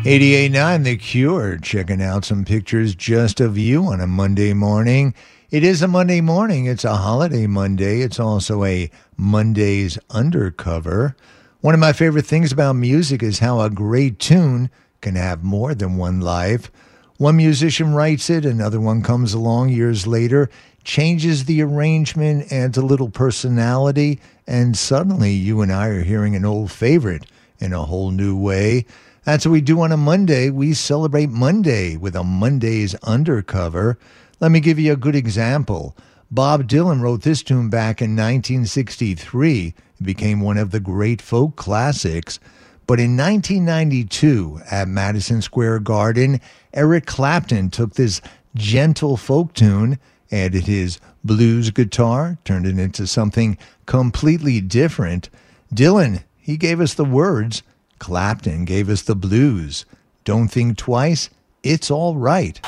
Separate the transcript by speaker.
Speaker 1: 88.9 The Cure, checking out some pictures just of you on a Monday morning. It is a Monday morning. It's a holiday Monday. It's also a Monday's Undercover. One of my favorite things about music is how a great tune can have more than one life. One musician writes it, another one comes along years later, changes the arrangement, adds a little personality, and suddenly you and I are hearing an old favorite in a whole new way. That's what we do on a Monday. We celebrate Monday with a Monday's Undercover. Let me give you a good example. Bob Dylan wrote this tune back in 1963. It became one of the great folk classics. But in 1992, at Madison Square Garden, Eric Clapton took this gentle folk tune, added his blues guitar, turned it into something completely different. Dylan, he gave us the words. Clapton gave us the blues. Don't think twice. It's all right.